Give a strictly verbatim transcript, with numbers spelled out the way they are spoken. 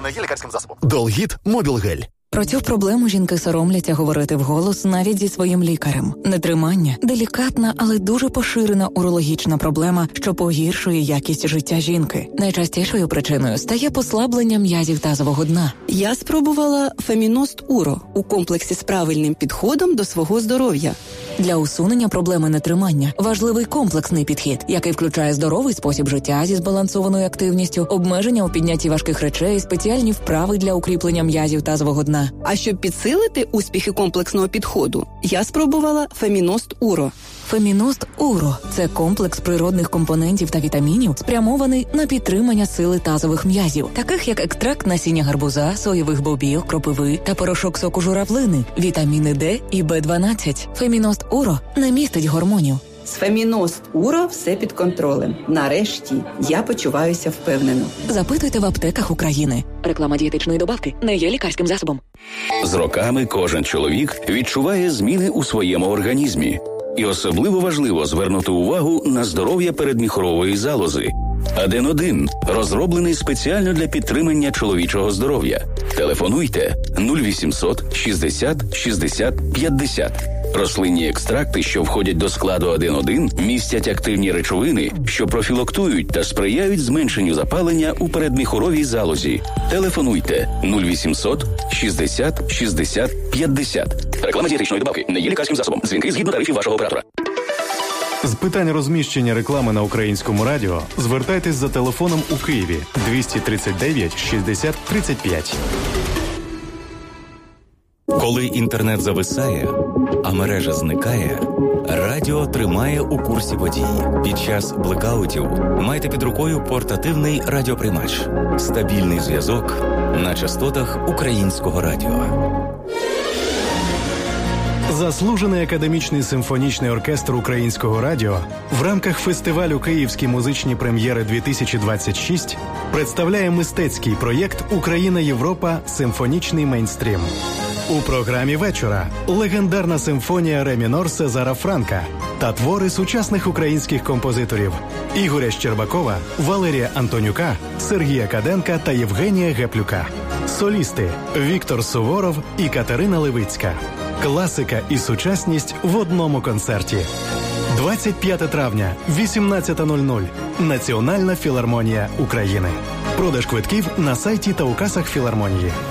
не є лікарським засобом. Долгіт Мобілгель. Про цю проблему жінки соромляться говорити вголос навіть зі своїм лікарем. Нетримання – делікатна, але дуже поширена урологічна проблема, що погіршує якість життя жінки. Найчастішою причиною стає послаблення м'язів тазового дна. Я спробувала Феміност Уро у комплексі з правильним підходом до свого здоров'я. Для усунення проблеми нетримання важливий комплексний підхід, який включає здоровий спосіб життя зі збалансованою активністю, обмеження у піднятті важких речей, спеціальні вправи для укріплення м'язів тазового дна. А щоб підсилити успіхи комплексного підходу, я спробувала Феміност Уро. Феміност Уро – це комплекс природних компонентів та вітамінів, спрямований на підтримання сили тазових м'язів, таких як екстракт насіння гарбуза, соєвих бобів, кропиви та порошок соку журавлини, вітаміни Д і Б дванадцять. Феміност Уро не містить гормонів. З Феміност Уро все під контролем. Нарешті я почуваюся впевнено. Запитуйте в аптеках України. Реклама дієтичної добавки не є лікарським засобом. З роками кожен чоловік відчуває зміни у своєму організмі. І особливо важливо звернути увагу на здоров'я передміхорової залози. Аден один розроблений спеціально для підтримання чоловічого здоров'я. Телефонуйте нуль вісімсот шістдесят шістдесят п'ятдесят. Рослинні екстракти, що входять до складу Аден один, містять активні речовини, що профілактують та сприяють зменшенню запалення у передміхоровій залозі. Телефонуйте нуль вісімсот шістдесят шістдесят п'ятдесят. Реклама дієтичної добавки не є лікарським засобом. Дзвінки згідно тарифів вашого оператора. З питань розміщення реклами на Українському радіо звертайтесь за телефоном у Києві двісті тридцять дев'ять шістдесят тридцять п'ять. Коли інтернет зависає, а мережа зникає, радіо тримає у курсі подій. Під час блекаутів майте під рукою портативний радіоприймач. Стабільний зв'язок на частотах Українського радіо. Заслужений академічний симфонічний оркестр Українського радіо в рамках фестивалю «Київські музичні прем'єри-дві тисячі двадцять шість» представляє мистецький проєкт «Україна-Європа. Симфонічний мейнстрім». У програмі вечора легендарна симфонія ре мінор Сезара Франка та твори сучасних українських композиторів Ігоря Щербакова, Валерія Антонюка, Сергія Каденка та Євгенія Геплюка. Солісти Віктор Суворов і Катерина Левицька. Класика і сучасність в одному концерті. двадцять п'яте травня, вісімнадцята нуль нуль. Національна філармонія України. Продаж квитків на сайті та у касах філармонії.